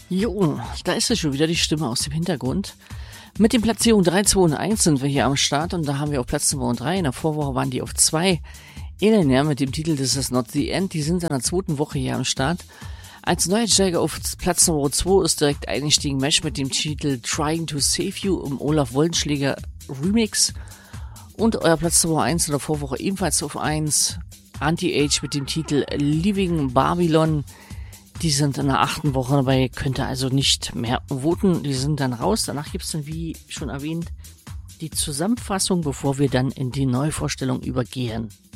Jo, da ist es schon wieder, die Stimme aus dem Hintergrund. Mit den Platzierungen 3, 2 und 1 sind wir hier am Start und da haben wir auf Platz Nummer 3. In der Vorwoche waren die auf 2. Eleanor mit dem Titel This is not the end, die sind in der zweiten Woche hier am Start. Als Neueinsteiger auf Platz Nummer 2 ist direkt eingestiegen Mesh mit dem Titel Trying to Save You im Olaf Wollenschläger Remix. Und euer Platz Nummer 1 in der Vorwoche ebenfalls auf 1. Anti-Age mit dem Titel Leaving Babylon. Die sind in der 8. Woche dabei, könnt ihr also nicht mehr voten. Die sind dann raus. Danach gibt es dann, wie schon erwähnt, die Zusammenfassung, bevor wir dann in die Neuvorstellung übergehen.